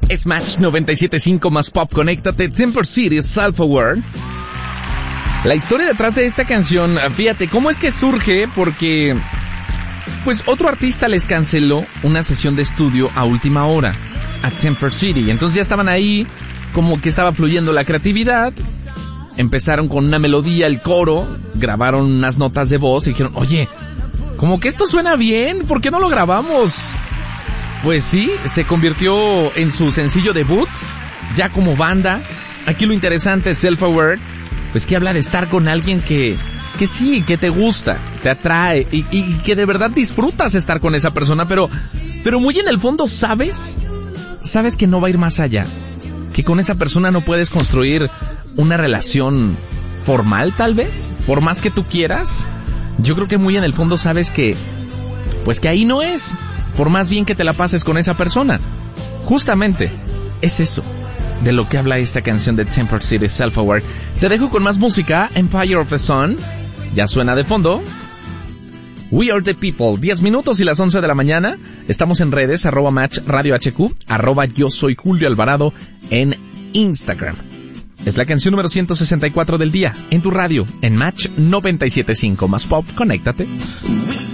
Es Match 97.5 más Pop. Conéctate. Temper City, Self-Aware. La historia detrás de esta canción, fíjate, ¿cómo es que surge? Porque, pues, otro artista les canceló una sesión de estudio a última hora a Temper City. Entonces ya estaban ahí, como que estaba fluyendo la creatividad. Empezaron con una melodía, el coro, grabaron unas notas de voz y dijeron, oye, como que esto suena bien, ¿por qué no lo grabamos? Pues sí, se convirtió en su sencillo debut, ya como banda. Aquí lo interesante es Self-Aware, pues que habla de estar con alguien que sí, que te gusta, te atrae y que de verdad disfrutas estar con esa persona, pero muy en el fondo sabes que no va a ir más allá, que con esa persona no puedes construir una relación formal tal vez, por más que tú quieras. Yo creo que muy en el fondo sabes que, pues que ahí no es, por más bien que te la pases con esa persona. Justamente, es eso de lo que habla esta canción de Temper City, Self-Aware. Te dejo con más música. Empire of the Sun ya suena de fondo. We Are the People, 10 minutos y las 11 de la mañana. Estamos en redes, @Match Radio HQ, @Yo Soy Julio Alvarado en Instagram. Es la canción número 164 del día, en tu radio, en Match 97.5 más Pop. Conéctate.